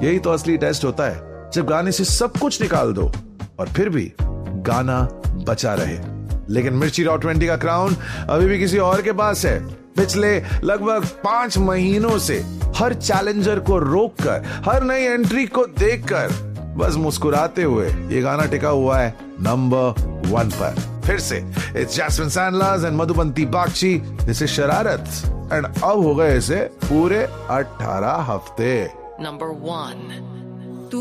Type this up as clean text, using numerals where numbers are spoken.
यही तो असली टेस्ट होता है, जब गाने से सब कुछ निकाल दो और फिर भी गाना बचा रहे। लेकिन मिर्ची रॉ 20 का क्राउन अभी भी किसी और के पास है। पिछले लगभग 5 महीनों से हर चैलेंजर को रोककर, हर नई एंट्री को देखकर बस मुस्कुराते हुए ये गाना टिका हुआ है नंबर 1 पर। फिर से it's jasmine सैंडलर्स and Madhubanti Bagchi, this is शरारत, एंड अब हो गए इसे पूरे 18 हफ्ते। Number 1.